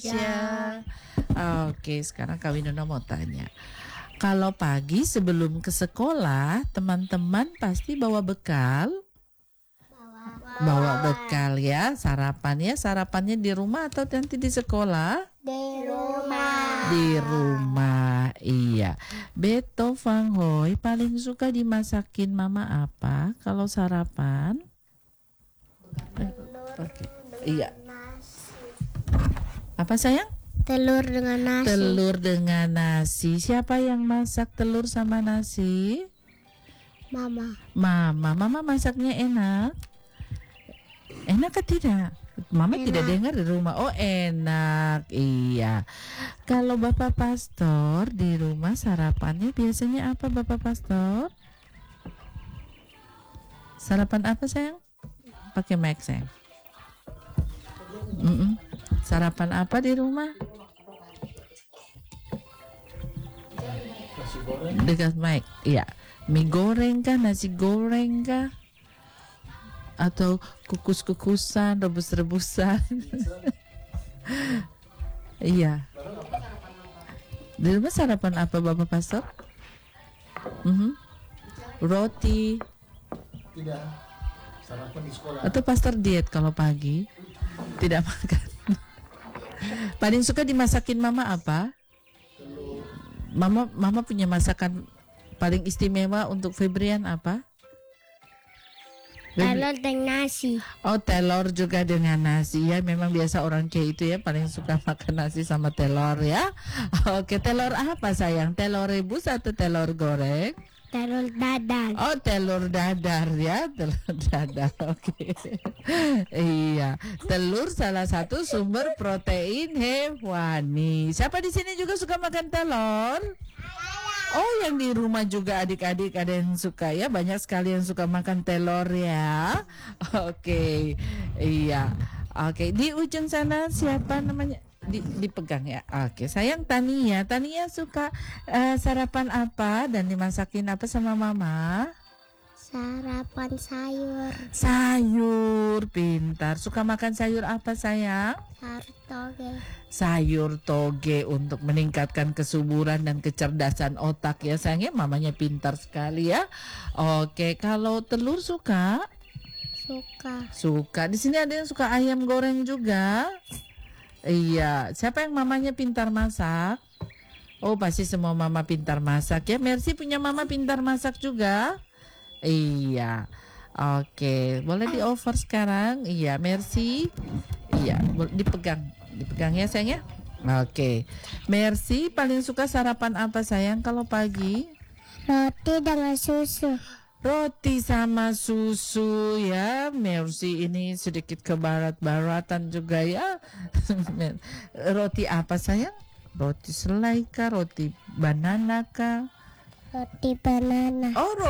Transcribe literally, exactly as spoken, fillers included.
Ya. Oke, sekarang Kak Winona mau tanya. Kalau pagi sebelum ke sekolah, teman-teman pasti bawa bekal? Bawa bekal ya, sarapannya, sarapannya di rumah atau nanti di sekolah? Di rumah. Di rumah, iya. Beto Fang Hoi paling suka dimasakin mama apa kalau sarapan? Oke, iya. Apa sayang? Telur dengan nasi. Telur dengan nasi. Siapa yang masak telur sama nasi? Mama. Mama. Mama masaknya enak? Enak atau tidak? Mama Enak. tidak dengar di rumah. Oh enak, iya. Kalau Bapak Pastor di rumah sarapannya biasanya apa Bapak Pastor? Sarapan apa sayang? Pakai mic sayang. Mm-mm. Sarapan apa di rumah? Dekat mic, iya. Mie goreng kah, nasi goreng kah? Atau kukus-kukusan, rebus-rebusan? Iya. Di rumah sarapan apa Bapak Pastor? Mhm. Roti. Tidak. Sarapan di sekolah. Atau Pastor diet kalau pagi? Tidak makan. Paling suka dimasakin mama apa? Mama mama punya masakan paling istimewa untuk Febrian apa? Telur dengan nasi. Oh, telur juga dengan nasi ya. Memang biasa orang kayak itu ya paling suka makan nasi sama telur ya. Oke, telur apa sayang? Telur rebus atau telur goreng? Telur dadar. Oh, telur dadar ya, telur dadar. Oke. Iya, telur salah satu sumber protein hewani. Siapa di sini juga suka makan telur? Oh, yang di rumah juga adik-adik ada yang suka ya, banyak sekali yang suka makan telur ya. Oke, iya. Oke, di ujung sana siapa namanya? Di, dipegang ya. Oke, sayang Tania. Tania suka uh, sarapan apa dan dimasakin apa sama mama? Sarapan sayur. Sayur, pintar. Suka makan sayur apa sayang? Sayur toge. Sayur toge untuk meningkatkan kesuburan dan kecerdasan otak ya sayangnya. Mamanya pintar sekali ya. Oke, kalau telur suka? Suka. Suka. Di sini ada yang suka ayam goreng juga. Iya, siapa yang mamanya pintar masak? Oh, pasti semua mama pintar masak ya. Mercy punya mama pintar masak juga. Iya. Oke, boleh di over sekarang? Iya, Mercy. Iya, dipegang. Dipegang ya sayang ya. Oke. Mercy paling suka sarapan apa sayang kalau pagi? Roti dengan susu. Roti sama susu ya. Mercy ini sedikit ke barat-baratan juga ya. Roti apa sayang? Roti selai kah? Roti banana kah? Roti banana. Oh,